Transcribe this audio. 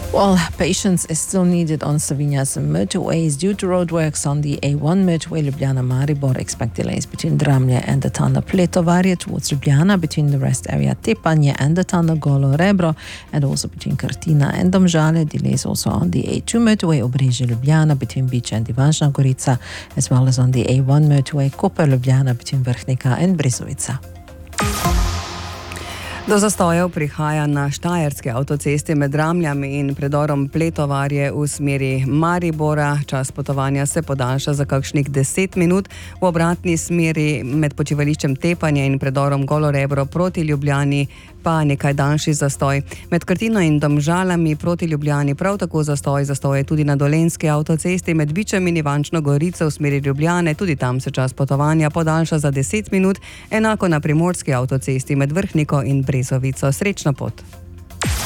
Well, patience is still needed on Slovenia's motorways due to roadworks on the A1 motorway Ljubljana-Maribor. Expect delays between Dramlje and the tunnel Pletovarje towards Ljubljana, between the rest area Tepanje and the tunnel Golo Rebro, and also between Krtina and Domžale. Delays also on the A2 motorway Obrežje-Ljubljana between Bič and Ivančna Gorica, as well as on the A1 motorway Koper-Ljubljana between Vrhnika and Brezovica. Do zastojev prihaja na štajerski avtocesti med Dramljami in predorom Pletovarje v smeri Maribora. Čas potovanja se podaljša za kakšnih 10 minut. V obratni smeri med počivališčem Tepanje in predorom Golo Rebro proti Ljubljani pa nekaj daljši zastoj. Med Krtino in Domžalami proti Ljubljani prav tako zastoj je tudi na dolenjski avtocesti med Bičem in Ivančno Gorico v smeri Ljubljane. Tudi tam se čas potovanja podaljša za 10 minut, enako na primorski avtocesti med Vrhniko in Brezovico. Srečno pot!